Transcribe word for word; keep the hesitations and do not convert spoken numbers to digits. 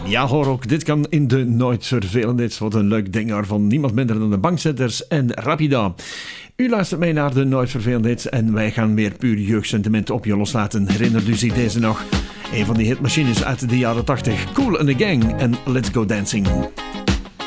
Ja, hoor ook, dit kan in de Nooit Vervelend Hits. Wat een leuk ding van niemand minder dan de Bankzitters en Rapida. U luistert mee naar de Nooit Vervelend Hits en wij gaan weer puur jeugdsentiment op je loslaten. Herinnert u zich deze nog? Een van die hitmachines uit de jaren tachtig. Kool and the Gang en Let's Go Dancing.